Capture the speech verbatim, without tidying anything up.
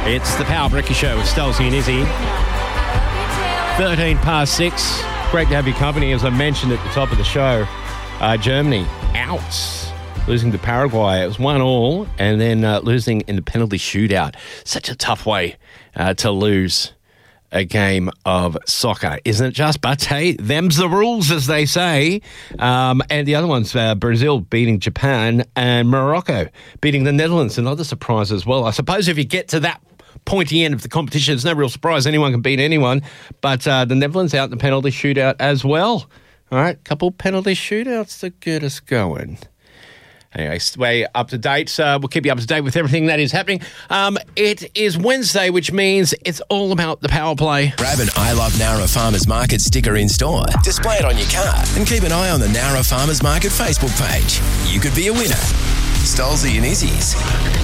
It's the Power Breakfast Show with Stolzy and Izzy. thirteen past six. Great to have your company. As I mentioned at the top of the show, uh, Germany out, losing to Paraguay. It was one all, and then uh, losing in the penalty shootout. Such a tough way uh, to lose a game of soccer, isn't it just? But hey, them's the rules, as they say. Um, and the other one's uh, Brazil beating Japan and Morocco beating the Netherlands. Another surprise as well. I suppose if you get to that pointy end of the competition, it's no real surprise. Anyone can beat anyone. But uh, the Netherlands out in the penalty shootout as well. All right, couple penalty shootouts to get us going. Anyway, stay up to date. Uh, we'll keep you up to date with everything that is happening. Um, it is Wednesday, which means it's all about the power play. Grab an I Love Nowra Farmers Market sticker in store, display it on your car, and keep an eye on the Nowra Farmers Market Facebook page. You could be a winner. Stolzy and Izzy's